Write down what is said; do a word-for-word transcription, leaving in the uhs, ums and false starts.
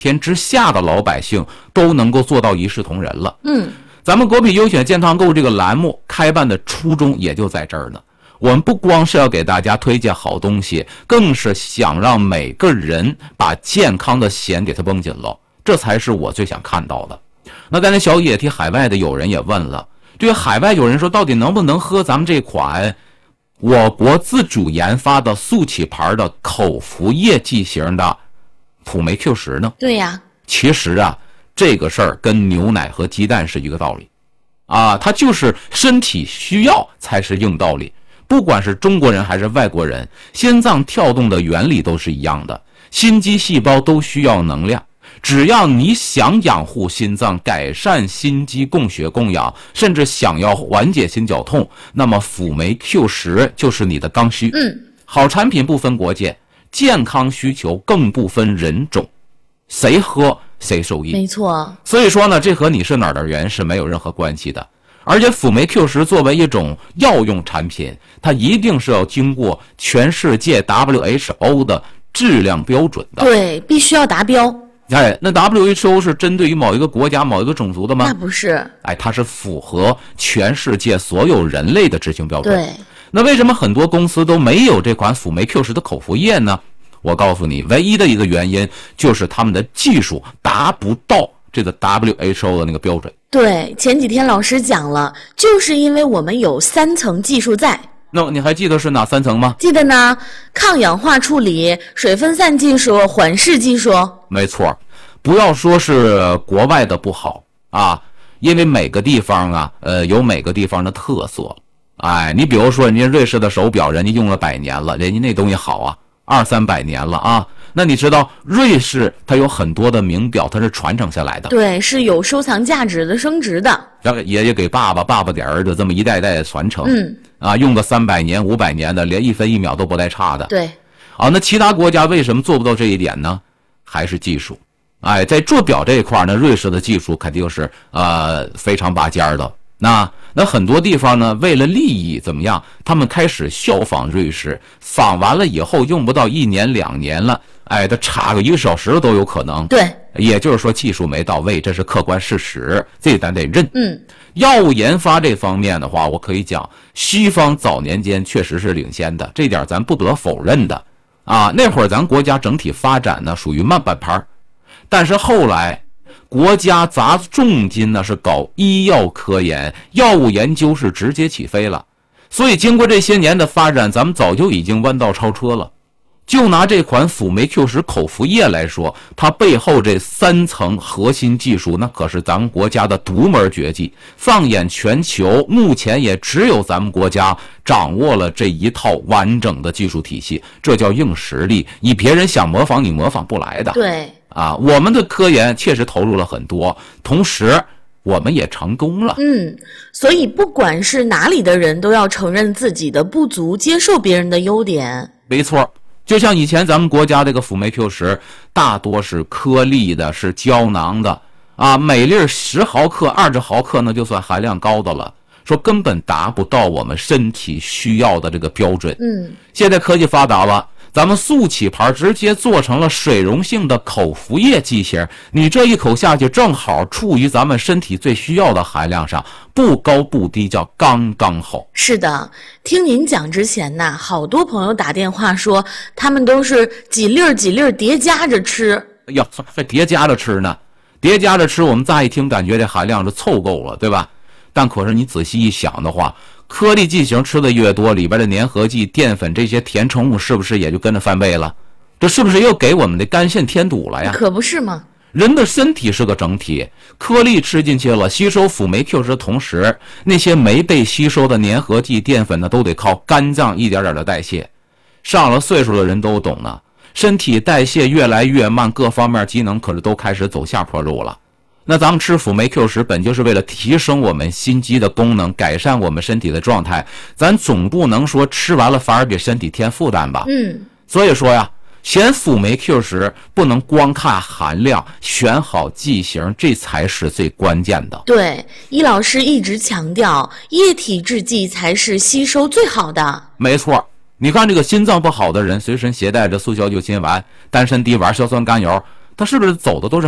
天之下的老百姓都能够做到一视同仁了。 嗯， 咱们国品优选健康购这个栏目开办的初衷也就在这儿呢。我们不光是要给大家推荐好东西，更是想让每个人把健康的弦给它绷紧了，这才是我最想看到的。那刚才小野提海外的友人也问了，对于海外有人说到底能不能喝咱们这款我国自主研发的速起牌的口服液剂型的辅酶 Q 十呢？ 对呀， 其实啊，这个事儿跟牛奶和鸡蛋是一个道理啊，它就是身体需要才是硬道理。不管是中国人还是外国人，心脏跳动的原理都是一样的，心肌细胞都需要能量。只要你想养护心脏，改善心肌供血供氧，甚至想要缓解心绞痛，那么辅酶 Q 十就是你的刚需。 嗯， 好产品不分国界，健康需求更不分人种，谁喝谁受益。 没错。 所以说呢，这和你是哪儿的人是没有任何关系的。而且辅酶 Q 十作为一种药用产品，它一定是要经过全世界 W H O 的质量标准的。 对，必须要达标。 哎，那 W H O 是针对于某一个国家、某一个种族的吗？ 那不是。 哎，它是符合全世界所有人类的执行标准。 对。 那为什么很多公司都没有这款辅酶 Q 十的口服液呢？我告诉你，唯一的一个原因就是他们的技术达不到这个 W H O 的那个标准。 对，前几天老师讲了，就是因为我们有三层技术在。 那你还记得是哪三层吗？ 记得呢，抗氧化处理、水分散技术、缓释技术。 没错，不要说是国外的不好啊，因为每个地方啊，呃，有每个地方的特色。哎，你比如说人家瑞士的手表，人家用了百年了，人家那东西好啊，二三百年了啊。那你知道瑞士它有很多的名表，它是传承下来的。 对，是有收藏价值的，升值的。 然后爷爷给爸爸，爸爸给儿子，这么一代代传承。 嗯。 啊，用个三百年、五百年的，连一分一秒都不带差的。 对。 啊，那其他国家为什么做不到这一点呢？还是技术。哎，在做表这一块呢，瑞士的技术肯定是呃非常拔尖的。那那很多地方呢，为了利益怎么样，他们开始效仿瑞士，仿完了以后用不到一年两年了，哎，它差个一个小时都有可能。 对， 也就是说技术没到位，这是客观事实，这咱得认。 嗯， 药物研发这方面的话，我可以讲，西方早年间确实是领先的，这点咱不得否认的啊。那会儿咱国家整体发展呢属于慢半拍，但是后来国家砸重金呢是搞医药科研，药物研究是直接起飞了。所以经过这些年的发展，咱们早就已经弯道超车了。就拿这款辅酶 Q 十口服液来说，它背后这三层核心技术，那可是咱们国家的独门绝技。放眼全球，目前也只有咱们国家掌握了这一套完整的技术体系，这叫硬实力。你别人想模仿，你模仿不来的。 对啊，我们的科研确实投入了很多，同时我们也成功了。 嗯，所以不管是哪里的人，都要承认自己的不足，接受别人的优点。 没错。就像以前咱们国家这个辅酶 Q 十大多是颗粒的，是胶囊的啊，每粒十毫克、二十毫克那就算含量高的了，说根本达不到我们身体需要的这个标准。 嗯， 现在科技发达了，咱们速起牌直接做成了水溶性的口服液剂型，你这一口下去正好处于咱们身体最需要的含量上，不高不低，叫刚刚好。 是的，听您讲之前呐，好多朋友打电话说他们都是几粒几粒叠加着吃。 哎呀，还叠加着吃呢，叠加着吃，我们乍一听感觉这含量是凑够了，对吧？但可是你仔细一想的话，颗粒剂型吃的越多，里边的粘合剂、淀粉这些填充物是不是也就跟着翻倍了？这是不是又给我们的肝肾添堵了呀？ 可不是吗？ 人的身体是个整体，颗粒吃进去了，吸收辅酶 Q 十的同时，那些没被吸收的粘合剂、淀粉呢，都得靠肝脏一点点的代谢。上了岁数的人都懂呢，身体代谢越来越慢，各方面机能可是都开始走下坡路了。那咱们吃辅酶 Q 十本就是为了提升我们心肌的功能，改善我们身体的状态，咱总不能说吃完了反而给身体添负担吧？ 嗯， 所以说呀，选辅酶 Q 十不能光看含量，选好剂型，这才是最关键的。 对，易老师一直强调，液体制剂才是吸收最好的。 没错，你看这个心脏不好的人，随身携带着速效救心丸、丹参滴丸、硝酸甘油， 他是不是走的都是